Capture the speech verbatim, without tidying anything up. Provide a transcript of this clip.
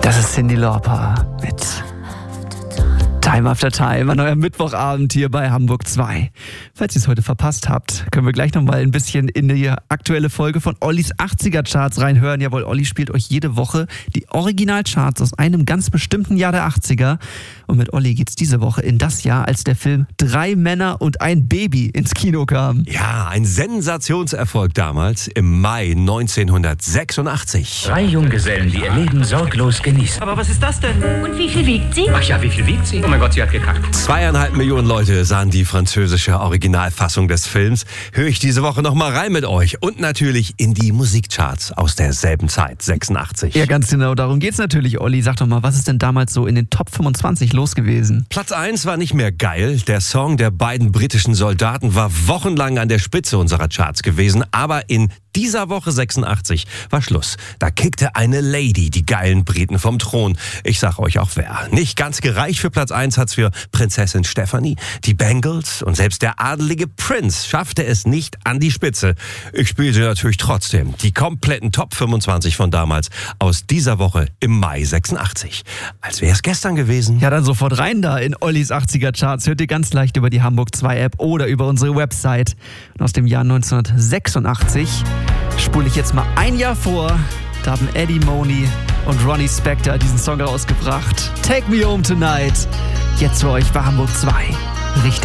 Das ist Cyndi Lauper mit Time After Time an eurem Mittwochabend hier bei Hamburg zwei. Falls ihr es heute verpasst habt, können wir gleich nochmal ein bisschen in die aktuelle Folge von Ollis achtziger-Charts reinhören. Jawohl, Olli spielt euch jede Woche die Originalcharts aus einem ganz bestimmten Jahr der achtziger. Und mit Olli geht's diese Woche in das Jahr, als der Film Drei Männer und ein Baby ins Kino kam. Ja, ein Sensationserfolg damals im Mai neunzehnhundertsechsundachtzig. Drei Junggesellen, die ihr Leben sorglos genießen. Aber was ist das denn? Und wie viel wiegt sie? Ach ja, wie viel wiegt sie? Oh mein Gott, sie hat gekackt. Zweieinhalb Millionen Leute sahen die französische Originalfassung des Films. Höre ich diese Woche noch mal rein mit euch. Und natürlich in die Musikcharts aus derselben Zeit, sechsundachtzig. Ja, ganz genau, darum geht's natürlich, Olli. Sag doch mal, was ist denn damals so in den Top fünfundzwanzig los gewesen? Platz eins war nicht mehr geil. Der Song der beiden britischen Soldaten war wochenlang an der Spitze unserer Charts gewesen. Aber in dieser Woche sechsundachtzig war Schluss. Da kickte eine Lady die geilen Briten vom Thron. Ich sag euch auch wer. Nicht ganz gereicht für Platz eins hat's für Prinzessin Stephanie, die Bangles und selbst der adelige Prince schaffte es nicht an die Spitze. Ich spiele sie natürlich trotzdem. Die kompletten Top fünfundzwanzig von damals aus dieser Woche im Mai sechsundachtzig. Als wäre es gestern gewesen. Ja, dann sofort rein da in Ollis achtziger-Charts. Hört ihr ganz leicht über die Hamburg zwei App oder über unsere Website. Und aus dem Jahr neunzehnhundertsechsundachtzig spule ich jetzt mal ein Jahr vor. Da haben Eddie Money und Ronnie Spector diesen Song rausgebracht. Take Me Home Tonight. Jetzt für euch bei Hamburg zwei. Richtig.